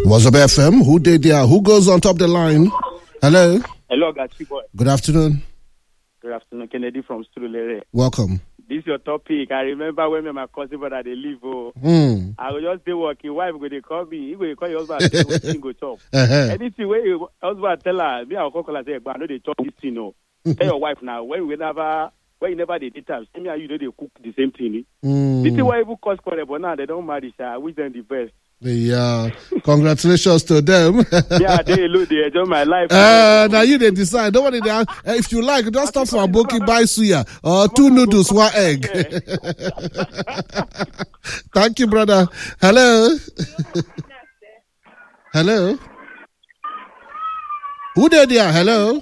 What's up, FM? Who did there? Who goes on top of the line? Hello? Hello, Gachi boy. Good afternoon. Good afternoon, Kennedy from Strulere. Welcome. This is your topic. I remember when me and my cousin brother they live. I was just be working. Wife go they call me. He go call your husband. Say, go chop. Anything where your husband tell her, me I will call her say, "But I know they chop this thing." No, tell your wife now. When you never they did time, me and you know they cook the same thing. This is why people cause quarrel, but now they don't marry. I wish them the best. Yeah, congratulations to them. Yeah, they enjoy my life. Now you they decide. Don't worry. If you like, just stop for a boki, buy suya or 2 noodles, 1 egg. Thank you, brother. Hello. Hello. Who there? Hello.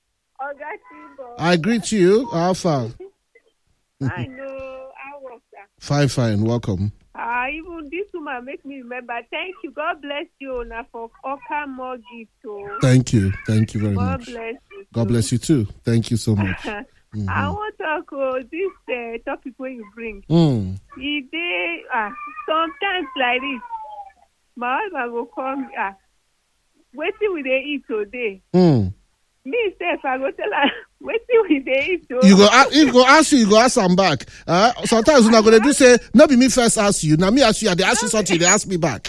I greet you. How far? I know. I work. Fine. Welcome. Even this woman make me remember. Thank you. God bless you now for Oka more gift. Thank you very much. God bless you. God bless you too. Thank you so much. I want to talk this topic when you bring. If they sometimes like this, my husband will come. Waiting with they eat today. Me self, I go tell her waiting with they eat. You go ask you. You go ask them back. Sometimes we're not gonna do say. Not be me first ask you. Now me ask you. They ask you something. They ask me back.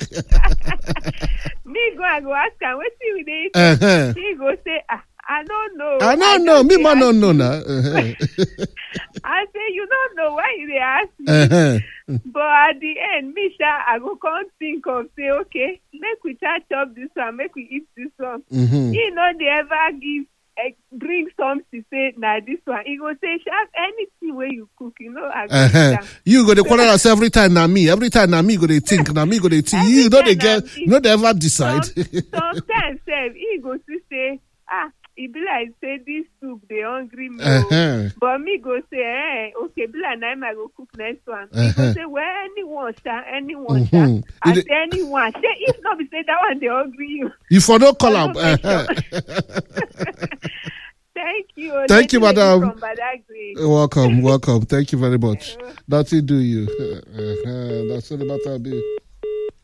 I go ask her waiting with they eat. She go say I don't know. I don't know. Me man don't know now. I say you don't know why they ask me. But at the end, Misha, I go come think of say, okay, make we touch up this one, make we eat this one. You know, they ever bring something say, nah, this one. He go say, chef, anything where you cook, you know, I go you go to quarrel us every time na me go they think, na me go they think. You know they get, they ever decide. Sometimes, he go to say, it be like say this soup they hungry me, but me go say, okay, be like now I go cook next one. He go say, well, anyone, I say anyone. Say if not, be say that one they hungry you. You for no call up. Thank you. Thank you, madam. From Badagry. Welcome. Thank you very much. Nothing do you. That's all about our bill.